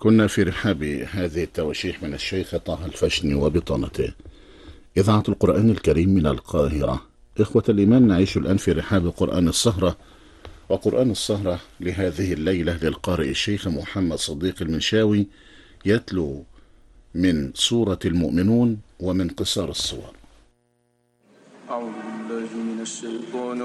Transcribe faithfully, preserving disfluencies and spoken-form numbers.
كنا في رحاب هذه التواشيح من الشيخ طه الفشني وبطانته. إذاعة القرآن الكريم من القاهرة. إخوة الإيمان، نعيش الآن في رحاب قرآن السهرة، وقرآن السهرة لهذه الليلة للقارئ الشيخ محمد صديق المنشاوي، يتلو من سورة المؤمنون ومن قصار الصور. أعوذ بالله من الشيطان